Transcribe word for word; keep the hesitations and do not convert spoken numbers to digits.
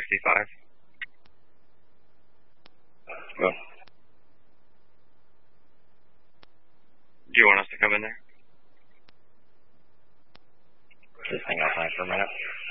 sixty-five. Go. Do you want us to come in there? Just hang outside for a minute.